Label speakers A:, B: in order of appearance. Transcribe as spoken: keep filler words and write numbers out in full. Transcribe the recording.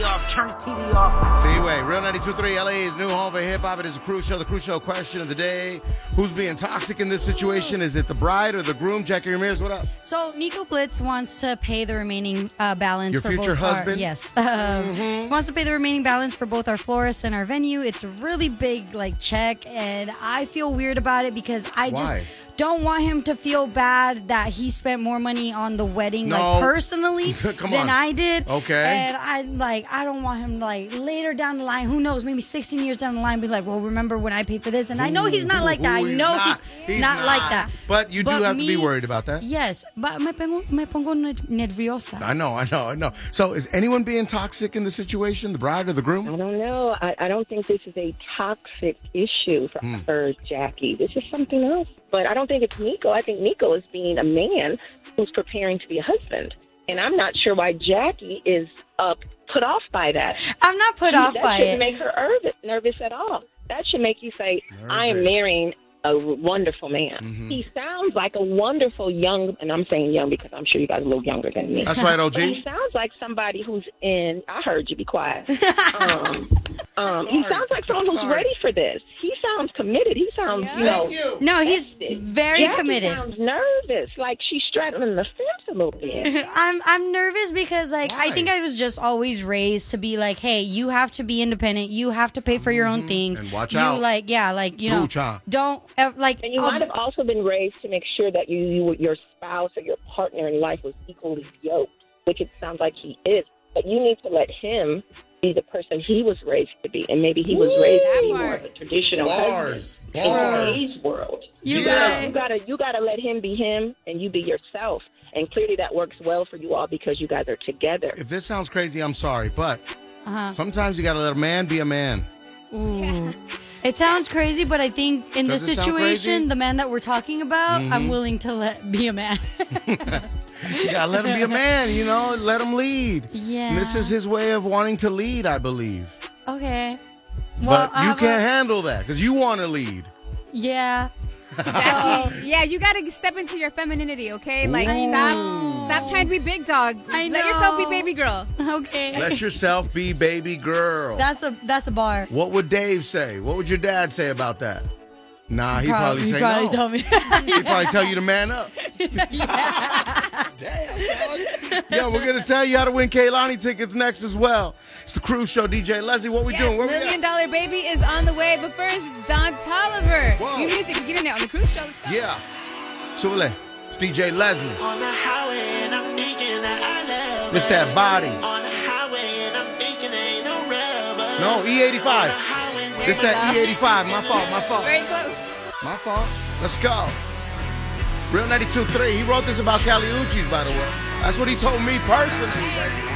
A: off. Turn his T V off.
B: See, wait. Real ninety-two point three, L A's new home for hip-hop. It is a Cruise Show. The Cruise Show question of the day. Who's being toxic in this situation? Is it the bride or the groom? Jackie Ramirez, what up?
C: So, Nico Blitz wants to pay the remaining uh, balance
B: Your
C: for
B: future
C: both our-
B: husband?
C: yes. Um,
B: Mm-hmm.
C: Wants to pay the remaining balance for both our florist and our venue. It's a really big, like, check, and I feel weird about it because I
B: Why?
C: just don't want him to feel bad that he spent more money on the wedding,
B: No.
C: like, personally
B: Come
C: than
B: on.
C: I did.
B: Okay.
C: And I, like, I don't want him, like, later down the line, who knows, maybe sixteen years down the line, be like, well, remember when I paid for this? And I know he's not like that. I
B: Ooh, he's
C: know
B: not.
C: he's,
B: He's
C: not,
B: not.
C: like that.
B: But you do have to be worried about that.
C: Yes, but me pongo, me pongo nerviosa.
B: I know, I know, I know. So is anyone being toxic in the situation? The bride or the groom?
D: I don't know. I, I don't think this is a toxic issue for,
B: Hmm.
D: for Jackie. This is something else. But I don't think it's Nico. I think Nico is being a man who's preparing to be a husband. And I'm not sure why Jackie is uh, put off by that.
C: I'm not put off
D: that
C: by
D: shouldn't
C: it.
D: make her nervous, nervous at all. That should make you say, I am
B: Nervous.
D: marrying a wonderful man.
B: Mm-hmm.
D: He sounds like a wonderful young, and I'm saying young because I'm sure you guys are a little younger than me.
B: That's right, O
D: But he
B: G.
D: sounds like somebody who's in. I heard you. Be quiet. um, um, he
B: Sorry.
D: sounds like someone who's
B: Sorry.
D: ready for this. He sounds committed. He sounds, you know,
B: Thank you.
C: No, he's
D: invested.
C: very
D: Jackie
C: committed.
D: sounds nervous, like she's straddling the fence a little bit.
C: I'm I'm nervous because like I
B: Why?
C: think I was just always raised to be like, hey, you have to be independent. You have to pay for your own things.
B: And watch
C: you
B: out.
C: like yeah, like you know,
B: Lucha.
C: don't ev- like.
D: And you
C: um,
D: might have also been raised to make sure that you, you, your spouse or your partner in life was equally yoked, which it sounds like he is. But you need to let him be the person he was raised to be, and maybe he was raised to be more of a traditional
B: Bars.
D: husband in
B: Bars.
D: today's world.
C: You're
D: you gotta,
C: right.
D: you gotta, you gotta let him be him, and you be yourself. And clearly, that works well for you all because you guys are together.
B: If this sounds crazy, I'm sorry, but
C: uh-huh.
B: sometimes you got to let a man be a man.
C: Ooh. It sounds crazy, but I think in
B: Does
C: this
B: it sound
C: situation,
B: crazy?
C: the man that we're talking about,
B: Mm-hmm.
C: I'm willing to let be a man.
B: You got to let him be a man, you know, let him lead.
C: Yeah.
B: And this is his way of wanting to lead, I believe.
C: Okay. Well,
B: But
C: I
B: you
C: have
B: can't
C: a-
B: handle that because you want to lead.
C: Yeah.
E: Jackie, yeah, you gotta step into your femininity, okay? Like,
B: Ooh.
E: stop, stop trying to be big dog.
C: I
E: Let yourself be
C: know.
E: baby girl.
C: Okay.
B: Let yourself be baby girl.
C: That's a that's a bar.
B: What would Dave say? What would your dad say about that? Nah, he'd probably,
C: he
B: say
C: probably
B: no.
C: told me.
B: He'd probably tell you to man up. Damn, dog. Yo, we're going to tell you how to win Kaylani tickets next as well. It's the Cruise Show. D J Leslie, what we
E: Yes,
B: doing? Where we
E: Million
B: at?
E: Dollar Baby is on the way, but first, it's Don Tolliver.
B: Whoa.
E: New music, you get in there on the Cruise Show. Let's go.
B: Yeah. Sule, it's D J Leslie.
F: On the highway and I'm thinking that I love
B: It's that body.
F: On the highway and I'm thinking ain't no rubber.
B: No, E eighty-five.
E: There
B: It's
E: you
B: that
E: go.
B: E eighty-five. My fault, my fault.
E: Very close.
B: My fault. Let's go. Real ninety-two point three. He wrote this about Cali Uchis, by the way. That's what he told me personally.